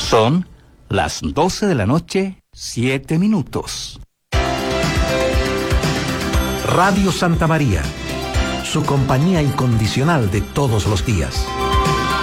Son las 12 de la noche, 7 minutos. Radio Santa María, su compañía incondicional de todos los días.